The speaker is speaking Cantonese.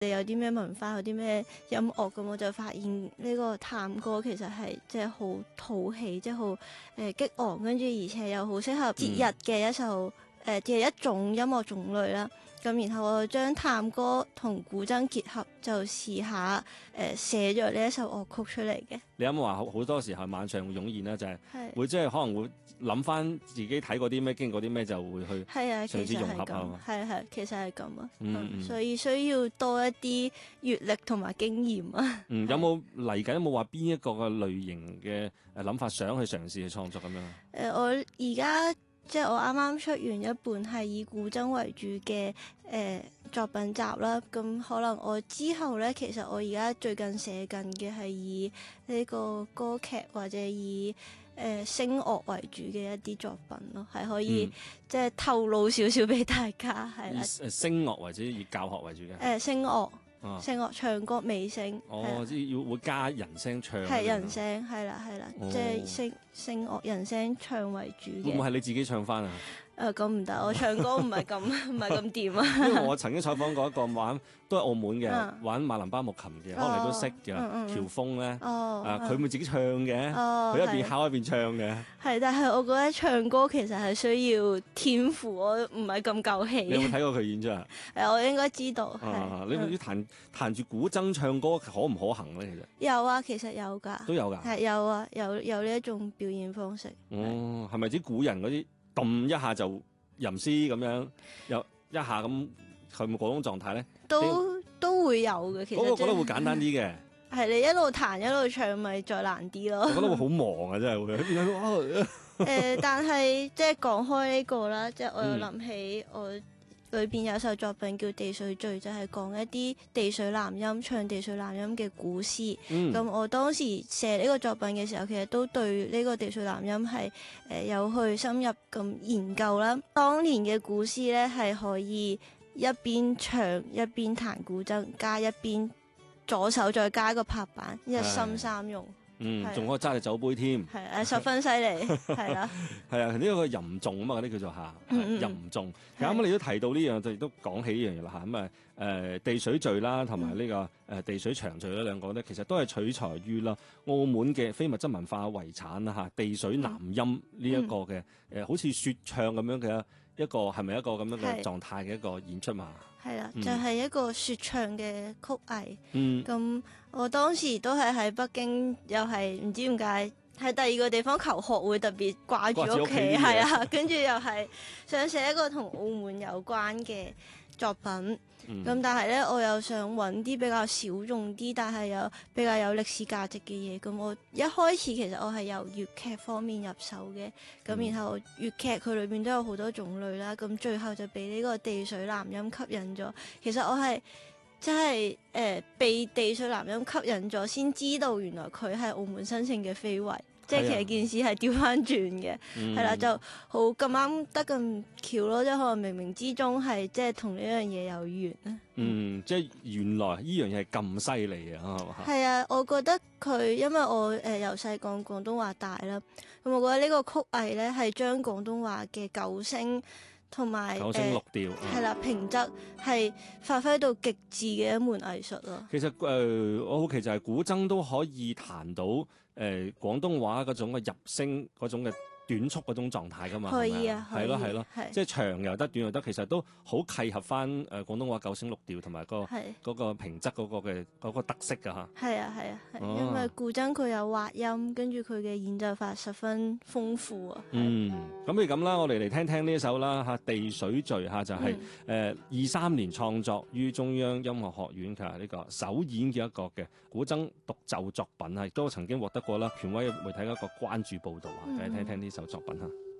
你有啲咩文化，有啲咩音樂咁，我就發現呢個探戈其實係即係好討喜，即係好激昂，跟住而且又好適合節日嘅一首嘅一種音樂種類啦。咁然後我就將探戈同古箏結合，就試下寫咗呢一首樂曲出嚟嘅。 你有冇話好多時候晚上會湧現咧？就係、 係會即係可能會諗翻自己睇過啲咩、經過啲咩，就會去係啊， 嘗試融合咁，係其實係咁啊。 嗯所以需要多一啲閱歷同埋經驗啊。 有冇嚟緊？有冇話邊一個嘅類型嘅諗法，想去嘗試去創作咁樣？ 我而家即係我啱啱出完一本係以古箏為主嘅作品集啦，咁可能我之後呢，其實我而家最近寫緊嘅係以呢個歌劇或者以聲樂為主嘅一啲作品咯，係可以即係透露少少俾大家係啦。 以聲樂為主，以教學為主嘅。 聲樂。聲樂唱歌美聲， 即係要會加人聲唱。 係人聲，係啦，即係聲樂人聲唱為主嘅。 會唔會係你自己唱翻啊？ 咁唔得，我唱歌唔係咁掂啊。 因為我曾經採訪過一個都係澳門嘅玩馬林巴木琴嘅，可能你都識嘅喬峰咧。佢咪自己唱嘅，佢一邊敲一邊唱嘅。 係，但係我覺得唱歌其實係需要天賦，我唔係咁夠氣。 你有冇睇過佢演出啊？ 我應該知道。 你唔知彈住古箏唱歌可唔可行咧？其實有啊，其實有㗎。都有㗎。係有啊，有呢一種表演方式。 係咪啲古人嗰啲揼一下就吟詩咁樣，又一下咁，佢咪嗰種狀態咧？ 都會有嘅，其實。 我覺得會簡單啲嘅。 係你一路彈一路唱，咪再難啲咯。 我覺得會好忙啊，真係會。 但係即係講開呢個啦，即係我又諗起我裏邊有首作品叫《地水序》，就係講一啲地水南音唱地水南音嘅古詩。咁我當時寫呢個作品嘅時候，其實都對呢個地水南音係有去深入咁研究啦。當年嘅古詩咧係可以一邊唱一邊彈古箏，加一邊左手再加一個拍板，一心三用。 仲可以揸隻酒杯添。 係十分犀利，係啦。 係啊，呢個吟誦啊嘛，嗰啲叫做吟誦。啱啱你都提到呢樣，就亦都講起呢樣嘢啦嚇。咁地水序啦，同埋呢個地水長序呢兩個咧，其實都係取材於啦澳門嘅非物質文化遺產啦嚇。地水南音呢一個嘅好似説唱咁樣嘅一個，係咪一個咁樣嘅狀態嘅一個演出嘛？係啦， 就係一個説唱嘅曲藝。咁我當時都係喺北京，又係唔知點解喺第二個地方求學會特別掛住屋企，係啊，跟住又係想寫一個同澳門有關嘅作品。咁但係咧，我又想揾啲比較小眾啲，但係又比較有歷史價值嘅嘢。咁我一開始其實我係由粵劇方面入手嘅，咁然後粵劇佢裏邊都有好多種類啦。咁最後就俾呢個地水南音吸引咗。其實我係即係被地水南音吸引咗，先知道原來佢係澳門新盛嘅非遺。即係其實件事係調翻轉嘅，係啦，就好咁啱得咁巧咯，即係可能冥冥之中係即係同呢樣嘢有緣啊。 即係原來呢樣嘢係咁犀利啊！ 係啊，我覺得佢因為我由細講廣東話大啦，咁我覺得呢個曲藝咧係將廣東話嘅九聲同埋九聲六調係啦平仄係發揮到極致嘅一門藝術咯。 其實我好奇就係古箏都可以彈到廣東話嗰種嘅入聲嗰種嘅短促嗰種狀態㗎嘛， 可以啊， 係咯，即係長又得，短又得，其實都好契合翻廣東話九聲六調同埋嗰個平仄嗰個特色㗎嚇。係啊，因為古箏佢有滑音，跟住佢嘅演奏法十分豐富啊。 咁不如咁啦，我哋嚟聽聽呢一首啦嚇，地水序嚇就係23年創作於中央音樂學院嘅呢個首演嘅一個嘅古箏獨奏作品，亦都曾經獲得過啦權威媒體一個關注報導啊，嚟聽聽呢首作品嚇。